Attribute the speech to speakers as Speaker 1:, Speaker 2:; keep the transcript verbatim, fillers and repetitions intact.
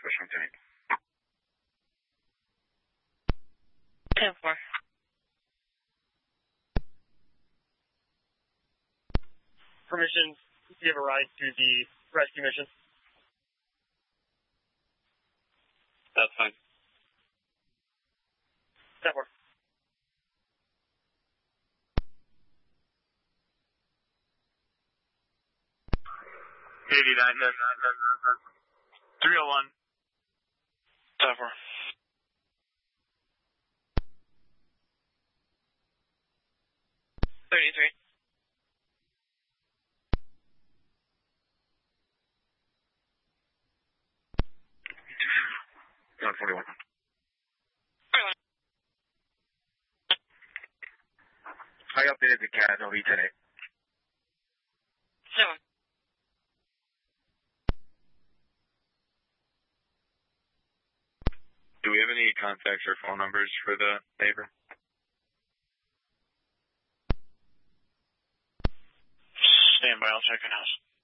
Speaker 1: Special Tank.
Speaker 2: ten four.
Speaker 3: Permission to give a ride to the rescue mission?
Speaker 1: That's fine.
Speaker 3: ten four.
Speaker 1: eighty-nine, three oh one. ten four.
Speaker 2: thirty-three.
Speaker 1: one forty-one. I updated the C A D O V today.
Speaker 2: seven.
Speaker 1: Do we have any contacts or phone numbers for the neighbor?
Speaker 3: Stand by, I'll check in house.